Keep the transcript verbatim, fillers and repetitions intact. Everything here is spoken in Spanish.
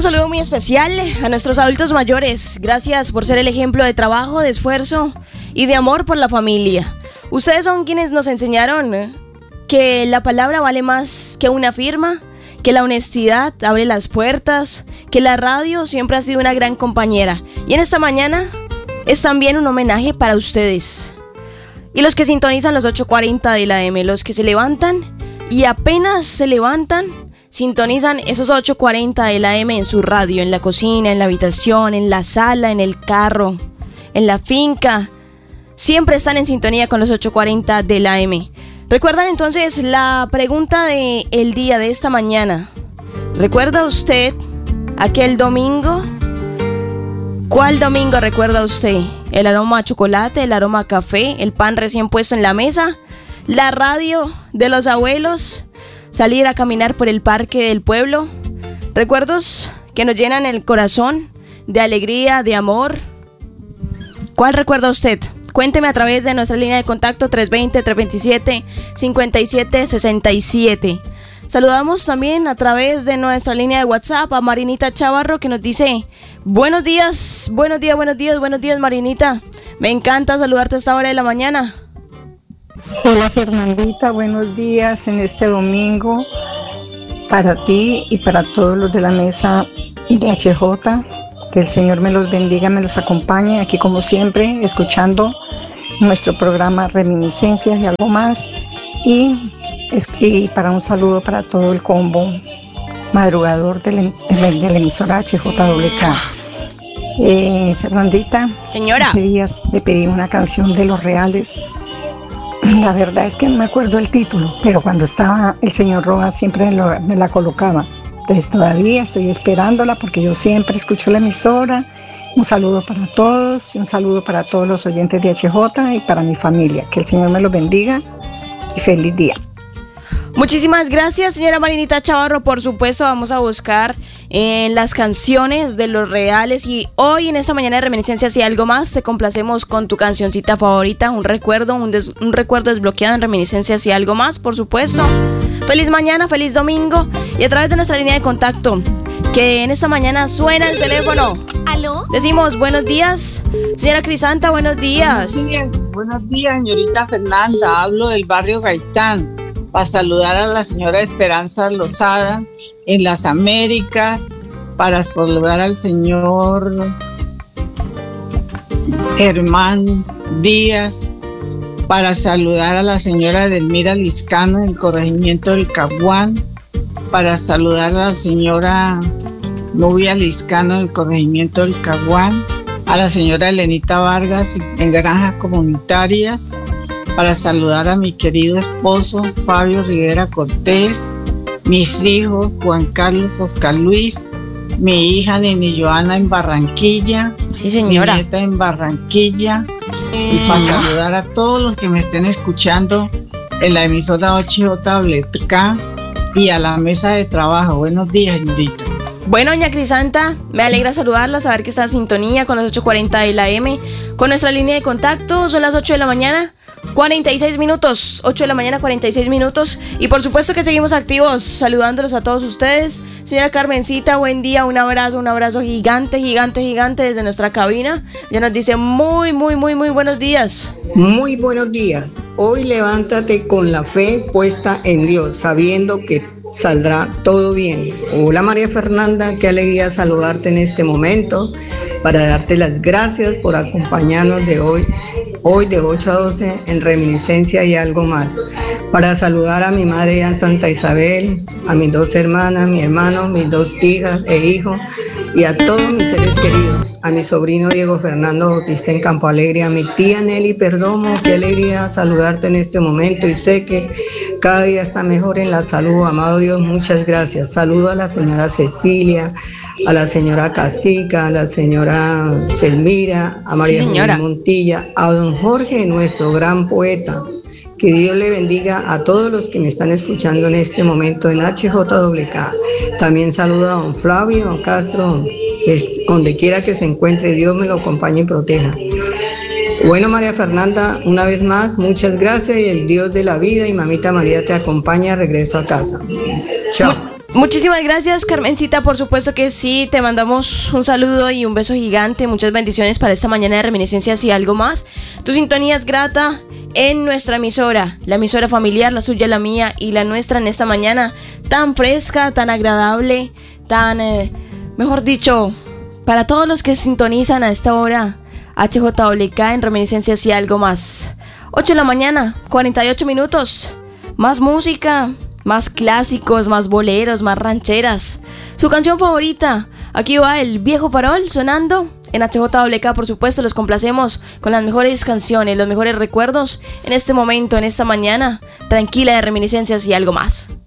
saludo muy especial a nuestros adultos mayores. Gracias por ser el ejemplo de trabajo, de esfuerzo y de amor por la familia. Ustedes son quienes nos enseñaron que la palabra vale más que una firma, que la honestidad abre las puertas, que la radio siempre ha sido una gran compañera. Y en esta mañana es también un homenaje para ustedes. Y los que sintonizan los ocho cuarenta de la eme, los que se levantan y apenas se levantan, sintonizan esos ocho cuarenta de la eme en su radio, en la cocina, en la habitación, en la sala, en el carro, en la finca. Siempre están en sintonía con los ocho cuarenta de la eme. ¿Recuerdan entonces la pregunta del día de esta mañana? ¿Recuerda usted aquel domingo? ¿Cuál domingo recuerda usted? ¿El aroma a chocolate, el aroma a café, el pan recién puesto en la mesa? ¿La radio de los abuelos? ¿Salir a caminar por el parque del pueblo? ¿Recuerdos que nos llenan el corazón de alegría, de amor? ¿Cuál recuerda usted? Cuénteme a través de nuestra línea de contacto tres dos cero, tres dos siete, cinco siete seis siete. Saludamos también a través de nuestra línea de WhatsApp a Marinita Chavarro, que nos dice: buenos días, buenos días, buenos días, buenos días, Marinita. Me encanta saludarte a esta hora de la mañana. Hola, Fernandita, buenos días en este domingo para ti y para todos los de la mesa de H J. Que el Señor me los bendiga, me los acompañe aquí como siempre, escuchando nuestro programa Reminiscencias y algo más. Y, y para un saludo para todo el combo madrugador de la, de la emisora H J W K. Eh, Fernandita, señora, hace días le pedí una canción de Los Reales. La verdad es que no me acuerdo el título, pero cuando estaba el señor Roa siempre lo, me la colocaba. Entonces todavía estoy esperándola porque yo siempre escucho la emisora. Un saludo para todos y un saludo para todos los oyentes de H J y para mi familia. Que el Señor me los bendiga y feliz día. Muchísimas gracias, señora Marinita Chavarro. Por supuesto, vamos a buscar en las canciones de Los Reales. Y hoy, en esta mañana de Reminiscencias y algo más, te complacemos con tu cancioncita favorita. Un recuerdo, un, des- un recuerdo desbloqueado en Reminiscencias y algo más, por supuesto. Feliz mañana, feliz domingo. Y a través de nuestra línea de contacto, que en esta mañana suena el teléfono. ¿Aló? Decimos buenos días. Señora Crisanta, buenos días. Buenos días, buenos días, señorita Fernanda. Hablo del barrio Gaitán para saludar a la señora Esperanza Lozada en las Américas, para saludar al señor Germán Díaz, para saludar a la señora Edelmira Liscano en el corregimiento del Caguán, para saludar a la señora Nubia Liscano en el corregimiento del Caguán, a la señora Elenita Vargas en Granjas Comunitarias, para saludar a mi querido esposo Fabio Rivera Cortés, mis hijos Juan Carlos Oscar Luis, mi hija Nini Joana en Barranquilla, sí, señora, mi nieta en Barranquilla, y para saludar a todos los que me estén escuchando en la emisora ocho J W K y a la mesa de trabajo. Buenos días, señorita. Bueno, doña Crisanta, me alegra saludarla, saber que está en sintonía con las ocho cuarenta de la eme, con nuestra línea de contacto. Son las ocho de la mañana, cuarenta y seis minutos, ocho de la mañana, cuarenta y seis minutos, y por supuesto que seguimos activos, saludándolos a todos ustedes. Señora Carmencita, buen día, un abrazo, un abrazo gigante, gigante, gigante desde nuestra cabina. Ya nos dice muy, muy, muy, muy buenos días. Muy buenos días. Hoy levántate con la fe puesta en Dios, sabiendo que saldrá todo bien. Hola María Fernanda, qué alegría saludarte en este momento, para darte las gracias por acompañarnos de hoy, hoy de ocho a doce en Reminiscencia y algo más. Para saludar a mi madre en Santa Isabel, a mis dos hermanas, mi hermano, mis dos hijas e hijos, y a todos mis seres queridos, a mi sobrino Diego Fernando Bautista en Campo Alegre, a mi tía Nelly Perdomo, qué alegría saludarte en este momento, y sé que cada día está mejor en la salud, amado Dios, muchas gracias. Saludo a la señora Cecilia, a la señora Casica, a la señora Selmira, a María sí, José Montilla, a don Jorge, nuestro gran poeta. Que Dios le bendiga a todos los que me están escuchando en este momento en H J W K. También saludo a don Flavio, don Castro, donde quiera que se encuentre, Dios me lo acompañe y proteja. Bueno, María Fernanda, una vez más, muchas gracias, y el Dios de la vida y mamita María te acompaña, regreso a casa. Chao. Muchísimas gracias, Carmencita, por supuesto que sí, te mandamos un saludo y un beso gigante, muchas bendiciones para esta mañana de reminiscencias y algo más. Tu sintonía es grata en nuestra emisora, la emisora familiar, la suya, la mía y la nuestra en esta mañana tan fresca, tan agradable, tan, eh, mejor dicho, para todos los que sintonizan a esta hora, H J W K en reminiscencias y algo más. ocho de la mañana, cuarenta y ocho minutos, más música, más clásicos, más boleros, más rancheras. Su canción favorita, aquí va El Viejo Farol sonando en H J W K, por supuesto, los complacemos con las mejores canciones, los mejores recuerdos en este momento, en esta mañana tranquila de reminiscencias y algo más.